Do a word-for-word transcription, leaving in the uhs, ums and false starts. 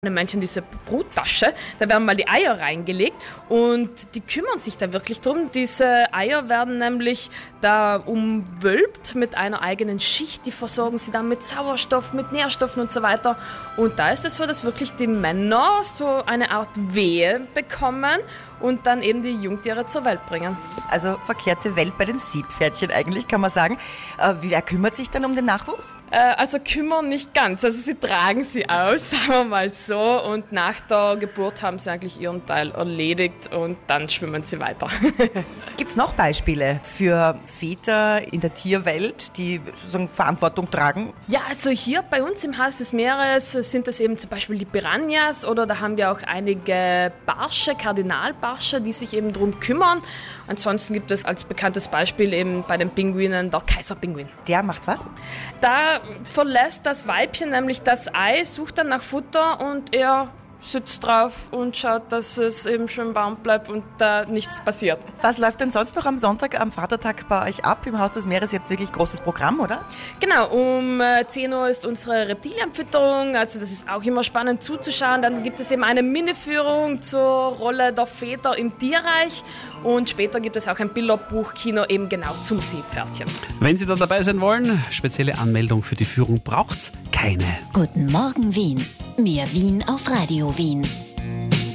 Manche diese Bruttasche, da werden mal die Eier reingelegt und die kümmern sich da wirklich drum. Diese Eier werden nämlich da umwölbt mit einer eigenen Schicht, die versorgen sie dann mit Sauerstoff, mit Nährstoffen und so weiter. Und da ist es so, dass wirklich die Männer so eine Art Wehe bekommen und dann eben die Jungtiere zur Welt bringen. Also verkehrte Welt bei den Seepferdchen eigentlich, kann man sagen. Äh, wer kümmert sich dann um den Nachwuchs? Äh, also kümmern nicht ganz, also sie tragen sie aus, sagen wir mal so. Und nach der Geburt haben sie eigentlich ihren Teil erledigt und dann schwimmen sie weiter. Gibt es noch Beispiele für Väter in der Tierwelt, die sozusagen Verantwortung tragen? Ja, also hier bei uns im Haus des Meeres sind das eben zum Beispiel die Piranhas oder da haben wir auch einige Barsche, Kardinalbarsche, die sich eben darum kümmern. Ansonsten gibt es als bekanntes Beispiel eben bei den Pinguinen der Kaiserpinguin. Der macht was? Da verlässt das Weibchen nämlich das Ei, sucht dann nach Futter und er sitzt drauf und schaut, dass es eben schön warm bleibt und da nichts passiert. Was läuft denn sonst noch am Sonntag, am Vatertag bei euch ab? Im Haus des Meeres jetzt wirklich großes Programm, oder? Genau, um zehn Uhr ist unsere Reptilienfütterung, also das ist auch immer spannend zuzuschauen. Dann gibt es eben eine Miniführung zur Rolle der Väter im Tierreich und später gibt es auch ein Bilderbuchkino eben genau zum Seepferdchen. Wenn Sie da dabei sein wollen, spezielle Anmeldung für die Führung braucht's keine. Guten Morgen Wien. Mehr Wien auf Radio Wien.